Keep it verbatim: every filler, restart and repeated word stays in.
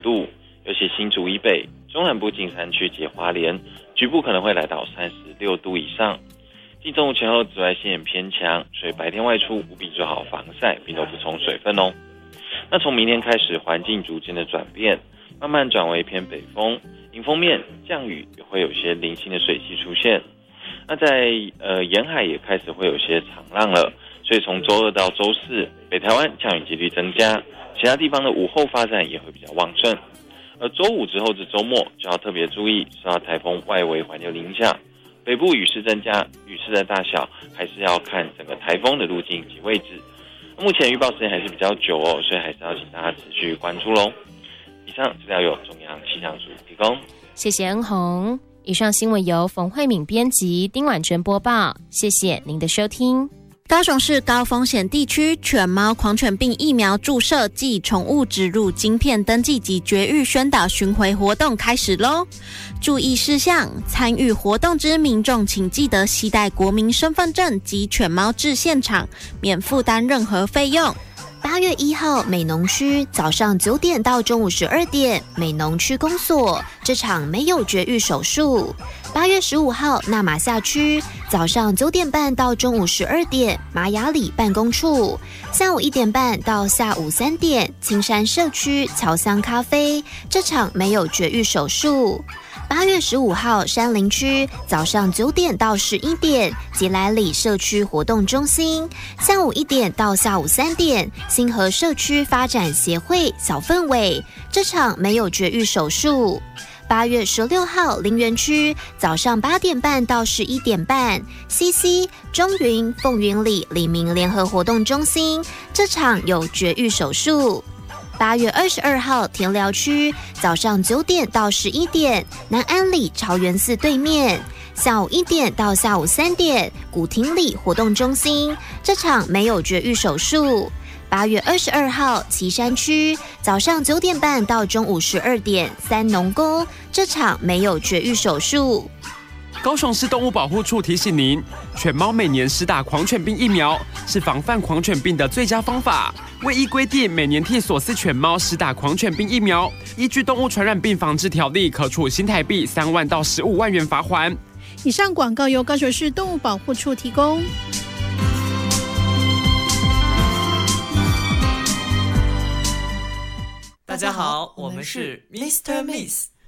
度，尤其新竹以北、中南部近山区及花莲，局部可能会来到三十六度以上。近中午前后紫外线也偏强，所以白天外出务必做好防晒，并多补充水分哦。那从明天开始，环境逐渐的转变，慢慢转为偏北风，迎风面降雨也会有些零星的水汽出现。那在呃沿海也开始会有些长浪了，所以从周二到周四，北台湾降雨几率增加，其他地方的午后发展也会比较旺盛。而周五之后至周末就要特别注意受到台风外围环流影响，北部雨势增加，雨势的大小还是要看整个台风的路径及位置。目前预报时间还是比较久哦，所以还是要请大家持续关注咯。以上资料由中央气象署提供， 谢谢恩宏。以上新闻由冯慧敏编辑，丁婉珍播报，谢谢您的收听。 高雄市高风险地区犬猫狂犬病疫苗注射暨宠物植入晶片登记及绝育宣导巡回活动开始咯。注意事项：参与活动之民众请记得携带国民身份证及犬猫至现场，免负担任何费用。 八月一号，美浓区早上九点到中午十二点，美浓区公所这场没有绝育手术。八月十五号，纳马夏区早上九点半到中午十二点，玛雅里办公处；下午一点半到下午三点，青山社区侨香咖啡这场没有绝育手术。八月十五号，山林区早上九点到十一点，吉来里社区活动中心；下午一点到下午三点，新河社区发展协会小氛围这场没有绝育手术。八月十六号，林园区早上八点半到十一点半 ，C C 中云凤云里李明联合活动中心这场有绝育手术。八月二十二号，田寮区早上九点到十一点，南安里朝元寺对面；下午一点到下午三点，古亭里活动中心这场没有绝育手术。八月二十二号，旗山区早上九点半到中午十二点，三农宫这场没有绝育手术。 高雄市动物保护处提醒您，犬猫每年施打狂犬病疫苗是防范狂犬病的最佳方法。为依规定，每年替所饲犬猫施打狂犬病疫苗，依据动物传染病防治条例，可处新台币三万到十五万元罚锾。 以上广告由高雄市动物保护处提供。 大家好，我们是 Mister Miss